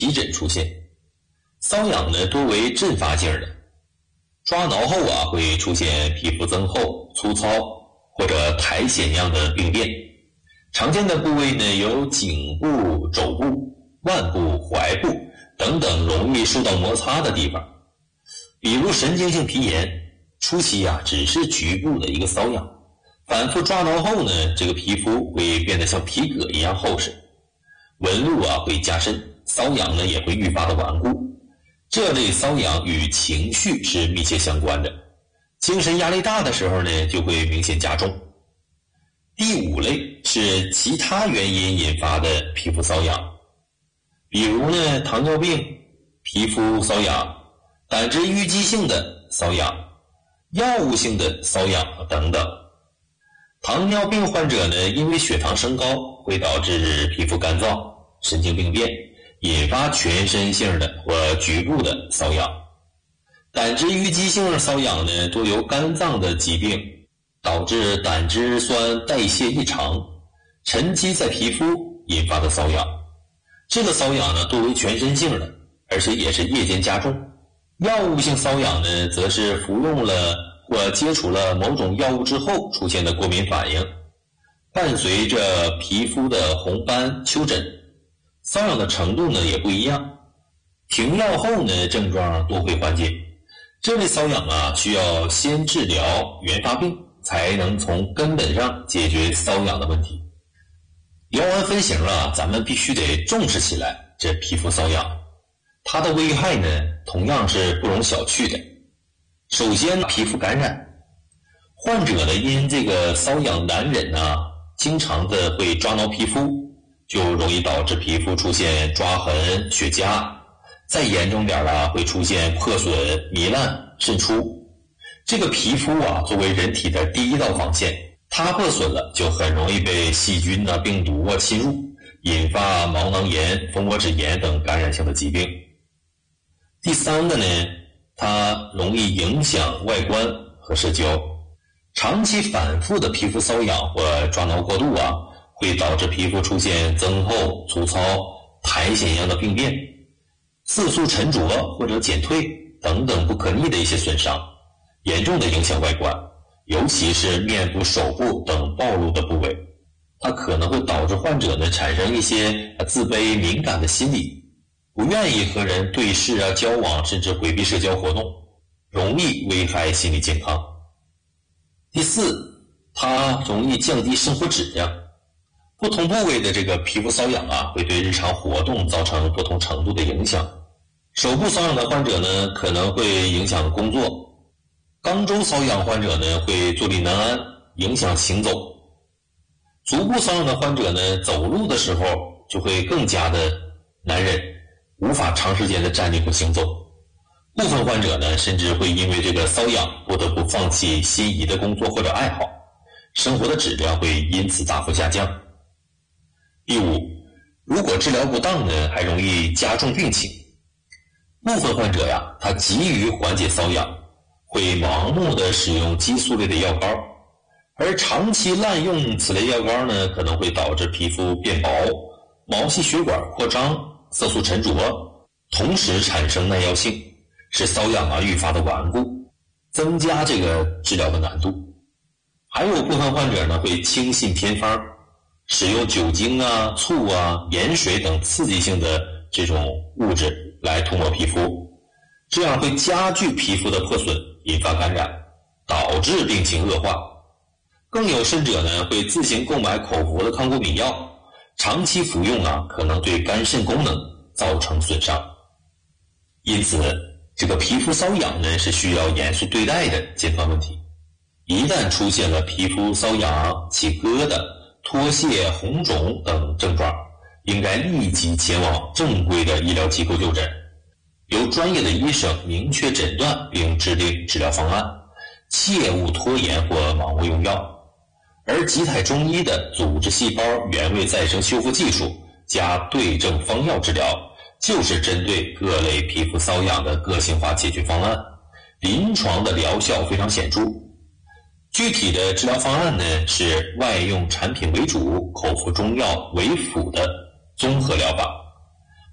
皮疹出现。瘙痒呢多为阵发性的，抓挠后会出现皮肤增厚、粗糙或者苔藓样的病变。常见的部位呢有颈部、肘部、腕部、踝部等等容易受到摩擦的地方。比如神经性皮炎，初期只是局部的一个瘙痒，反复抓挠后呢，这个皮肤会变得像皮革一样厚实，纹路会加深，瘙痒呢也会愈发的顽固。这类瘙痒与情绪是密切相关的，精神压力大的时候呢就会明显加重。第5类是其他原因引发的皮肤瘙痒，比如呢糖尿病、皮肤瘙痒、胆汁淤积性的瘙痒、药物性的瘙痒等等。糖尿病患者呢因为血糖升高会导致皮肤干燥、神经病变，引发全身性的或局部的瘙痒。胆汁淤积性瘙痒呢多由肝脏的疾病导致胆汁酸代谢异常，沉积在皮肤引发的瘙痒。这个瘙痒呢多为全身性的，而且也是夜间加重。药物性瘙痒呢则是服用了或接触了某种药物之后出现的过敏反应，伴随着皮肤的红斑、丘疹，瘙痒的程度呢也不一样。停药后呢症状多会缓解。这类瘙痒需要先治疗原发病，才能从根本上解决瘙痒的问题。聊完分型咱们必须得重视起来这皮肤瘙痒，它的危害呢同样是不容小觑的。首先，皮肤感染，患者呢因这个瘙痒难忍经常的会抓挠皮肤，就容易导致皮肤出现抓痕、血痂，再严重点会出现破损、糜烂、渗出。这个皮肤作为人体的第一道防线，它破损了就很容易被细菌病毒侵入，引发毛囊炎、蜂窝纸炎等感染性的疾病。第三个呢，它容易影响外观和社交。长期反复的皮肤瘙痒或抓挠过度会导致皮肤出现增厚、粗糙、苔藓一样的病变，色素沉着或者减退等等不可逆的一些损伤，严重的影响外观，尤其是面部、手部等暴露的部位。它可能会导致患者呢产生一些自卑、敏感的心理，不愿意和人对视交往，甚至回避社交活动，容易危害心理健康。第四，它容易降低生活质量。不同部位的这个皮肤瘙痒会对日常活动造成不同程度的影响。手部瘙痒的患者呢可能会影响工作，肛周瘙痒患者呢会坐立难安，影响行走。足部瘙痒的患者呢走路的时候就会更加的难忍，无法长时间的站立或行走。部分患者呢甚至会因为这个瘙痒不得不放弃心仪的工作或者爱好，生活的质量会因此大幅下降。第五，如果治疗不当呢还容易加重病情。部分患者他急于缓解瘙痒，会盲目的使用激素类的药膏，而长期滥用此类药膏呢可能会导致皮肤变薄、毛细血管扩张、色素沉着，同时产生耐药性，使瘙痒愈发的顽固，增加这个治疗的难度。还有部分患者呢会轻信偏方，使用酒精醋盐水等刺激性的这种物质来涂抹皮肤，这样会加剧皮肤的破损，引发感染，导致病情恶化。更有甚者呢会自行购买口服的抗过敏药，长期服用可能对肝肾功能造成损伤。因此这个皮肤瘙痒呢是需要严肃对待的健康问题。一旦出现了皮肤瘙痒、起疙瘩、脱屑、红肿等症状，应该立即前往正规的医疗机构就诊，由专业的医生明确诊断并制定治疗方案，切勿拖延或盲目用药。而吉泰中医的组织细胞原位再生修复技术加对症方药治疗，就是针对各类皮肤瘙痒的个性化解决方案，临床的疗效非常显著。具体的治疗方案呢是外用产品为主，口服中药为辅的综合疗法。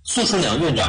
苏顺良院长